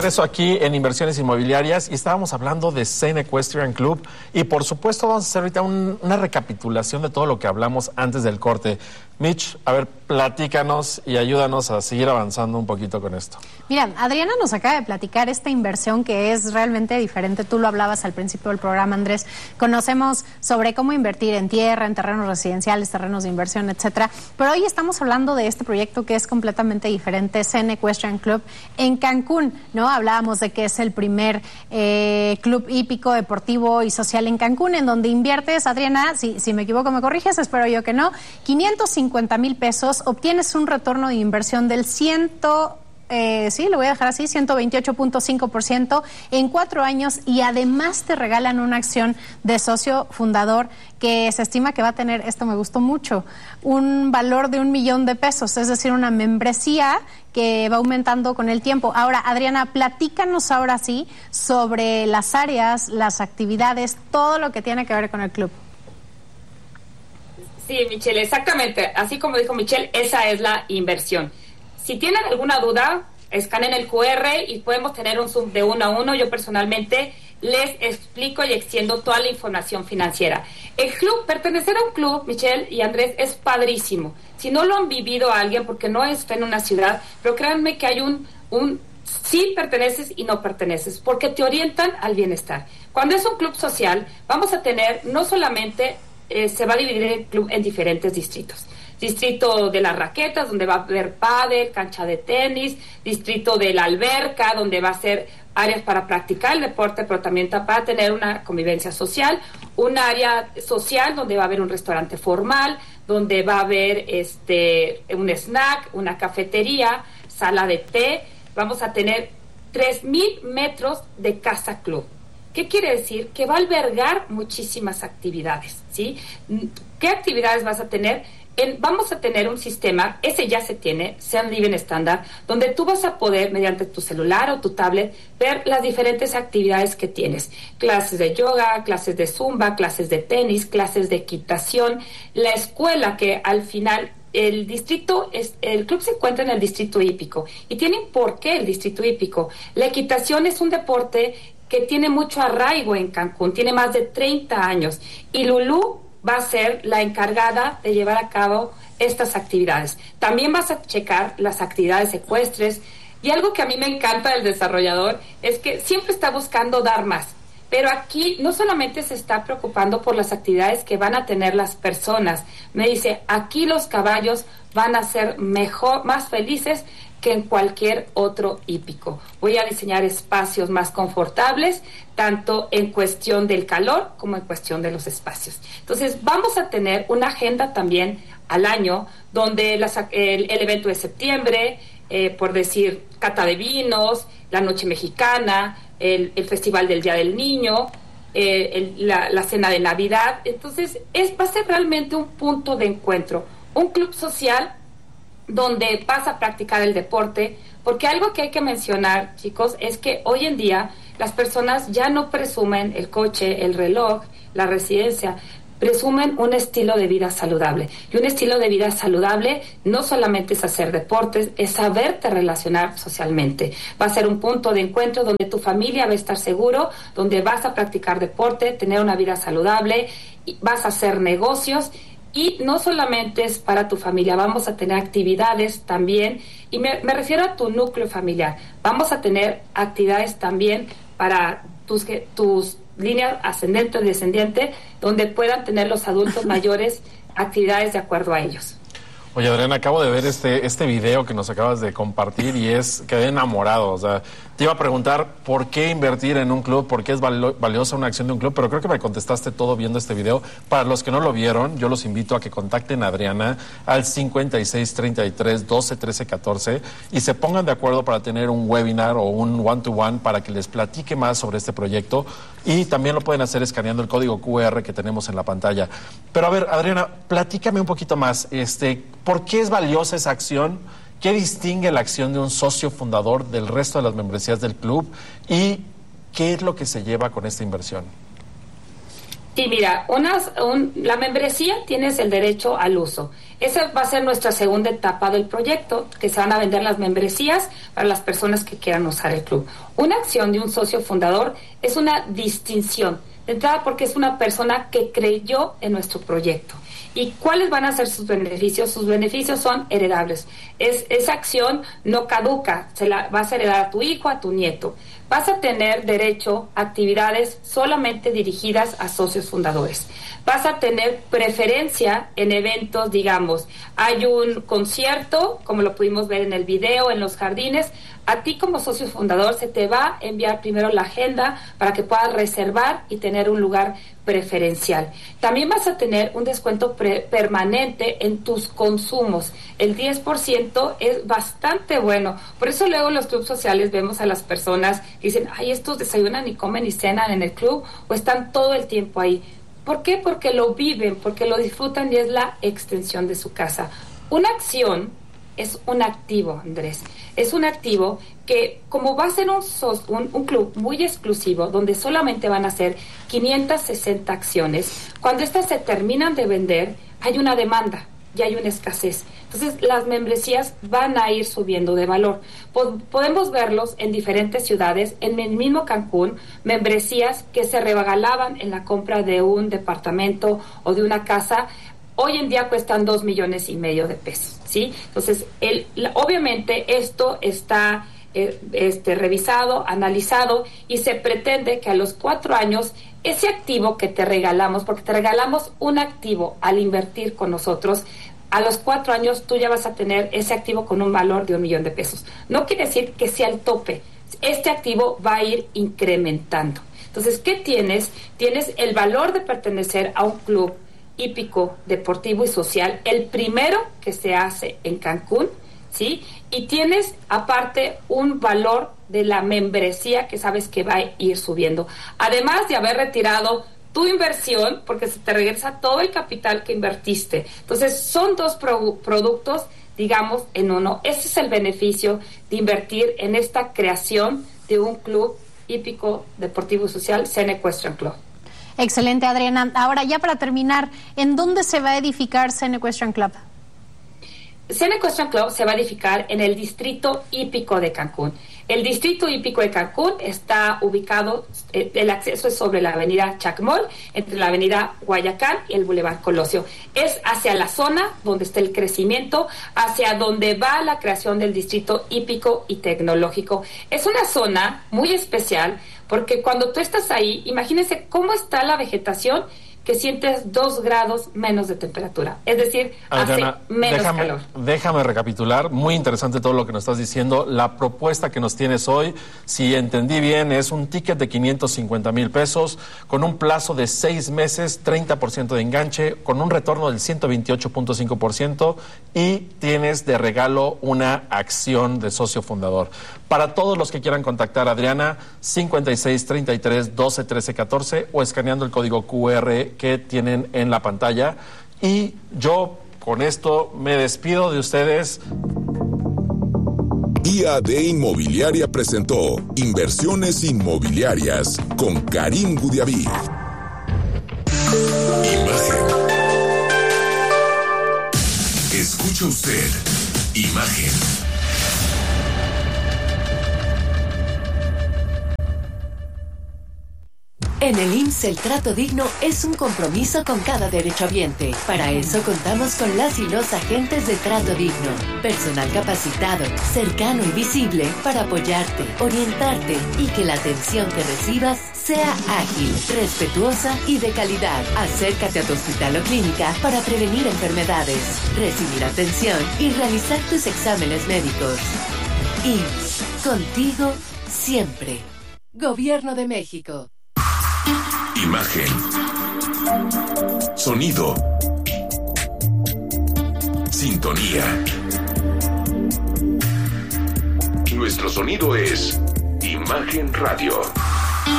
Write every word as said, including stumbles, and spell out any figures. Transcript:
regreso aquí en Inversiones Inmobiliarias y estábamos hablando de Zen Equestrian Club y por supuesto vamos a hacer ahorita un, una recapitulación de todo lo que hablamos antes del corte. Mitch, a ver, platícanos y ayúdanos a seguir avanzando un poquito con esto. Mira, Adriana nos acaba de platicar esta inversión que es realmente diferente. Tú lo hablabas al principio del programa, Andrés. Conocemos sobre cómo invertir en tierra, en terrenos residenciales, terrenos de inversión, etcétera. Pero hoy estamos hablando de este proyecto que es completamente diferente, Zen Equestrian Club en Cancún, ¿no? Hablábamos de que es el primer eh, club hípico, deportivo y social en Cancún, en donde inviertes, Adriana, si, si me equivoco me corriges, espero yo que no, quinientos cincuenta mil pesos, obtienes un retorno de inversión del ciento, eh, sí, lo voy a dejar así, ciento veintiocho punto cinco por ciento en cuatro años y además te regalan una acción de socio fundador que se estima que va a tener, esto me gustó mucho, un valor de un millón de pesos, es decir, una membresía que va aumentando con el tiempo. Ahora, Adriana, platícanos ahora sí sobre las áreas, las actividades, todo lo que tiene que ver con el club. Sí, Michelle, exactamente. Así como dijo Michelle, esa es la inversión. Si tienen alguna duda, escaneen el cu erre y podemos tener un Zoom de uno a uno. Yo personalmente les explico y extiendo toda la información financiera. El club, pertenecer a un club, Michelle y Andrés, es padrísimo. Si no lo han vivido a alguien, porque no está en una ciudad, pero créanme que hay un, un sí perteneces y no perteneces, porque te orientan al bienestar. Cuando es un club social, vamos a tener no solamente... Eh, se va a dividir el club en diferentes distritos. Distrito de las raquetas, donde va a haber pádel, cancha de tenis, distrito de la alberca, donde va a ser áreas para practicar el deporte, pero también para tener una convivencia social, un área social donde va a haber un restaurante formal, donde va a haber este un snack, una cafetería, sala de té. Vamos a tener tres mil metros de casa club. ¿Qué quiere decir? Que va a albergar muchísimas actividades, ¿sí? ¿Qué actividades vas a tener? En, vamos a tener un sistema, ese ya se tiene, Zen Living estándar, donde tú vas a poder, mediante tu celular o tu tablet, ver las diferentes actividades que tienes. Clases de yoga, clases de zumba, clases de tenis, clases de equitación, la escuela que al final... El distrito, es, el club se encuentra en el distrito hípico y tienen por qué el distrito hípico. La equitación es un deporte que tiene mucho arraigo en Cancún, tiene más de treinta años y Lulú va a ser la encargada de llevar a cabo estas actividades. También vas a checar las actividades ecuestres y algo que a mí me encanta del desarrollador es que siempre está buscando dar más. Pero aquí no solamente se está preocupando por las actividades que van a tener las personas. Me dice, aquí los caballos van a ser mejor, más felices que en cualquier otro hípico. Voy a diseñar espacios más confortables, tanto en cuestión del calor como en cuestión de los espacios. Entonces, vamos a tener una agenda también al año, donde las, el, el evento de septiembre, eh, por decir, cata de vinos, la noche mexicana, El, el Festival del Día del Niño, eh, el, la, la cena de Navidad. Entonces, es, va a ser realmente un punto de encuentro, un club social donde vas a practicar el deporte, porque algo que hay que mencionar, chicos, es que hoy en día las personas ya no presumen el coche, el reloj, la residencia, presumen un estilo de vida saludable. Y un estilo de vida saludable no solamente es hacer deportes, es saberte relacionar socialmente. Va a ser un punto de encuentro donde tu familia va a estar seguro, donde vas a practicar deporte, tener una vida saludable, y vas a hacer negocios. Y no solamente es para tu familia, vamos a tener actividades también, y me, me refiero a tu núcleo familiar. Vamos a tener actividades también para tus, tus línea ascendente o descendiente, donde puedan tener los adultos mayores actividades de acuerdo a ellos. Oye, Adriana, acabo de ver este este video que nos acabas de compartir y es quedé enamorado. O sea, te iba a preguntar por qué invertir en un club, por qué es valiosa una acción de un club, pero creo que me contestaste todo viendo este video. Para los que no lo vieron, yo los invito a que contacten a Adriana al cincuenta y seis, treinta y tres, doce, trece, catorce y se pongan de acuerdo para tener un webinar o un one-to-one para que les platique más sobre este proyecto. Y también lo pueden hacer escaneando el código cu erre que tenemos en la pantalla. Pero a ver, Adriana, platícame un poquito más. Este, ¿por qué es valiosa esa acción? ¿Qué distingue la acción de un socio fundador del resto de las membresías del club? ¿Y qué es lo que se lleva con esta inversión? Sí, mira, unas, un, la membresía tienes el derecho al uso. Esa va a ser nuestra segunda etapa del proyecto, que se van a vender las membresías para las personas que quieran usar el club. Una acción de un socio fundador es una distinción, de entrada porque es una persona que creyó en nuestro proyecto. ¿Y cuáles van a ser sus beneficios? Sus beneficios son heredables. Es, esa acción no caduca, se la vas a heredar a tu hijo, a tu nieto. Vas a tener derecho a actividades solamente dirigidas a socios fundadores. Vas a tener preferencia en eventos, digamos, hay un concierto, como lo pudimos ver en el video, en los jardines. A ti como socio fundador se te va a enviar primero la agenda para que puedas reservar y tener un lugar preferencial. También vas a tener un descuento pre- permanente en tus consumos. El diez por ciento es bastante bueno. Por eso luego en los clubes sociales vemos a las personas que dicen, ay, estos desayunan y comen y cenan en el club o están todo el tiempo ahí. ¿Por qué? Porque lo viven, porque lo disfrutan y es la extensión de su casa. Una acción es un activo, Andrés. Es un activo que, como va a ser un, un, un club muy exclusivo, donde solamente van a ser quinientas sesenta acciones, cuando estas se terminan de vender, hay una demanda y hay una escasez. Entonces, las membresías van a ir subiendo de valor. Pod- podemos verlos en diferentes ciudades, en el mismo Cancún, membresías que se regalaban en la compra de un departamento o de una casa, hoy en día cuestan dos millones y medio de pesos, ¿sí? Entonces, el, la, obviamente esto está eh, este, revisado, analizado, y se pretende que a los cuatro años ese activo que te regalamos, porque te regalamos un activo al invertir con nosotros, a los cuatro años tú ya vas a tener ese activo con un valor de un millón de pesos. No quiere decir que sea el tope. Este activo va a ir incrementando. Entonces, ¿qué tienes? Tienes el valor de pertenecer a un club hípico, deportivo y social, el primero que se hace en Cancún, ¿sí? Y tienes aparte un valor de la membresía que sabes que va a ir subiendo. Además de haber retirado tu inversión, porque se te regresa todo el capital que invertiste. Entonces, son dos pro- productos, digamos, en uno. Ese es el beneficio de invertir en esta creación de un club hípico, deportivo y social, Zen Equestrian Club. Excelente, Adriana. Ahora, ya para terminar, ¿en dónde se va a edificar Zen Equestrian Club? Zen Equestrian Club se va a edificar en el distrito hípico de Cancún. El distrito hípico de Cancún está ubicado, eh, el acceso es sobre la avenida Chacmol, entre la avenida Guayacán y el Boulevard Colosio. Es hacia la zona donde está el crecimiento, hacia donde va la creación del distrito hípico y tecnológico. Es una zona muy especial porque cuando tú estás ahí, imagínense cómo está la vegetación, que sientes dos grados menos de temperatura. Es decir, Adriana, hace menos déjame, calor. Déjame recapitular. Muy interesante todo lo que nos estás diciendo. La propuesta que nos tienes hoy, si entendí bien, es un ticket de quinientos cincuenta mil pesos con un plazo de seis meses, treinta por ciento de enganche, con un retorno del ciento veintiocho punto cinco por ciento y tienes de regalo una acción de socio fundador. Para todos los que quieran contactar a Adriana, cincuenta y seis, treinta y tres, doce, trece, catorce o escaneando el código cu erre que tienen en la pantalla. Y yo con esto me despido de ustedes. I A D Inmobiliaria presentó Inversiones Inmobiliarias con Karim Gudiaví. Imagen. Escucha usted. Imagen. En el I M S S el trato digno es un compromiso con cada derechohabiente. Para eso contamos con las y los agentes de trato digno. Personal capacitado, cercano y visible para apoyarte, orientarte y que la atención que recibas sea ágil, respetuosa y de calidad. Acércate a tu hospital o clínica para prevenir enfermedades, recibir atención y realizar tus exámenes médicos. I M S S, contigo siempre. Gobierno de México. Imagen. Sonido. Sintonía. Nuestro sonido es Imagen Radio.